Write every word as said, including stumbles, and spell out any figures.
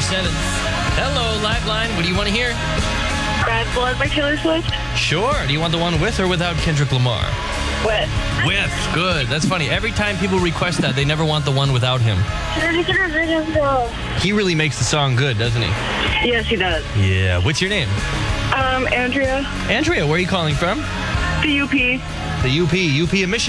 seventh. Hello, Liveline. What do you want to hear? Bad Blood by Taylor Swift. Sure. Do you want the one with or without Kendrick Lamar? With. With. Good. That's funny. Every time people request that, they never want the one without him. He really makes the song good, doesn't he? Yes, he does. Yeah. What's your name? Um, Andrea. Andrea, where are you calling from? The U P. The U P. U P of Michigan.